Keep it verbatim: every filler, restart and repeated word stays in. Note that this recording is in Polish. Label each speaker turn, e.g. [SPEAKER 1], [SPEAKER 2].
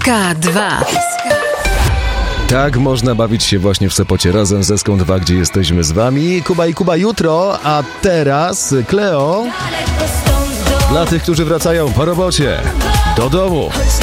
[SPEAKER 1] Ska dwa.
[SPEAKER 2] Tak można bawić się właśnie w Sopocie razem ze Ską dwa, gdzie jesteśmy z wami. Kuba i Kuba jutro, a teraz Kleo dla tych, którzy wracają po robocie do domu.